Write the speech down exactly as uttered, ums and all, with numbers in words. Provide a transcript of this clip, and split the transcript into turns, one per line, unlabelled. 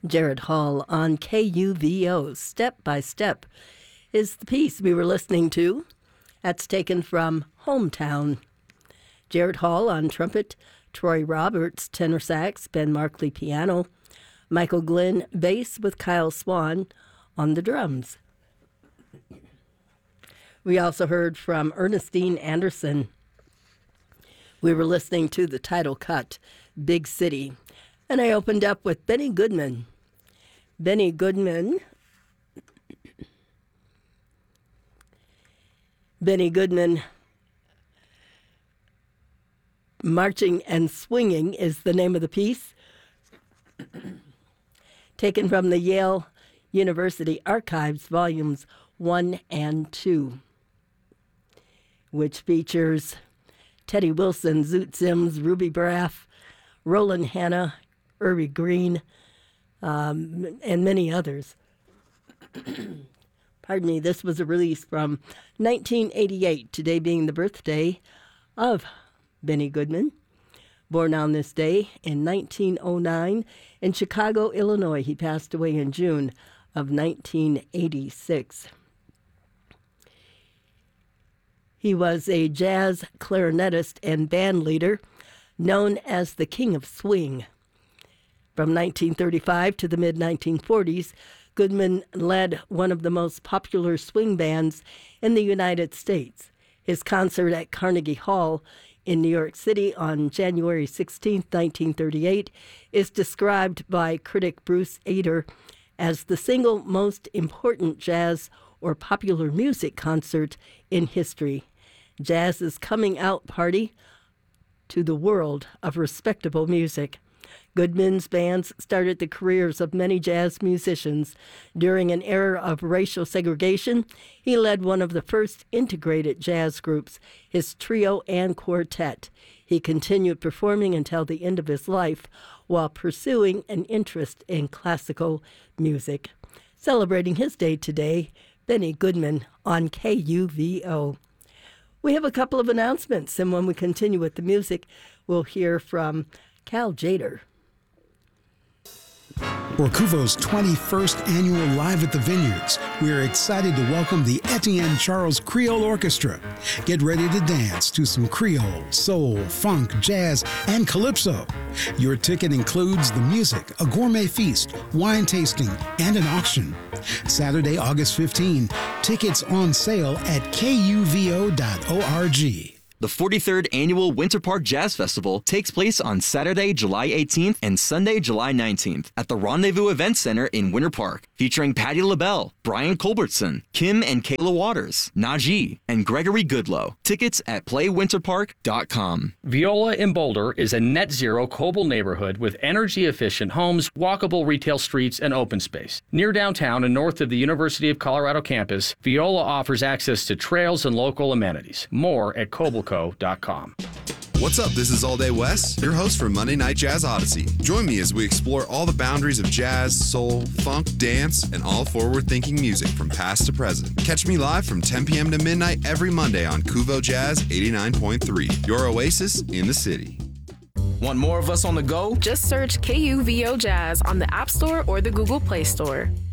Jared Hall on K U V O. Step by Step is the piece we were listening to. That's taken from Hometown. Jared Hall on trumpet, Troy Roberts tenor sax, Ben Markley piano, Michael Glenn bass with Kyle Swan on the drums. We also heard from Ernestine Anderson. We were listening to the title cut, Big City. And I opened up with Benny Goodman. Benny Goodman. Benny Goodman. Marching and Swinging is the name of the piece. Taken from the Yale University Archives, volumes one and two, which features Teddy Wilson, Zoot Sims, Ruby Braff, Roland Hanna, Irby Green, um, and many others. Pardon me, this was a release from nineteen eighty-eight, today being the birthday of Benny Goodman. Born on this day in nineteen oh nine in Chicago, Illinois. He passed away in June of nineteen eighty-six. He was a jazz clarinetist and band leader known as the King of Swing. From nineteen thirty-five to the mid nineteen forties, Goodman led one of the most popular swing bands in the United States. His concert at Carnegie Hall in New York City on January sixteenth, nineteen thirty-eight, is described by critic Bruce Ader as the single most important jazz or popular music concert in history. Jazz's coming out party to the world of respectable music. Goodman's bands started the careers of many jazz musicians. During an era of racial segregation, he led one of the first integrated jazz groups, his trio and quartet. He continued performing until the end of his life while pursuing an interest in classical music. Celebrating his day today, Benny Goodman on K U V O. We have a couple of announcements, and when we continue with the music, we'll hear from Cal Jader.
For Kuvo's twenty-first annual Live at the Vineyards, we are excited to welcome the Etienne Charles Creole Orchestra. Get ready to dance to some Creole, soul, funk, jazz, and calypso. Your ticket includes the music, a gourmet feast, wine tasting, and an auction. Saturday, August fifteenth, tickets on sale at K U V O dot org.
The forty-third Annual Winter Park Jazz Festival takes place on Saturday, July eighteenth and Sunday, July nineteenth at the Rendezvous Event Center in Winter Park, featuring Patti LaBelle, Brian Culbertson, Kim and Kayla Waters, Najee, and Gregory Goodlow. Tickets at play winter park dot com.
Viola in Boulder is a net zero Coble neighborhood with energy-efficient homes, walkable retail streets, and open space. Near downtown and north of the University of Colorado campus, Viola offers access to trails and local amenities. More at coble co dot com.
What's up? This is All Day West, your host for Monday Night Jazz Odyssey. Join me as we explore all the boundaries of jazz, soul, funk, dance, and all forward-thinking music from past to present. Catch me live from ten p.m. to midnight every Monday on Kuvo Jazz eighty-nine point three, your oasis in the city.
Want more of us on the go?
Just search K U V O Jazz on the App Store or the Google Play Store.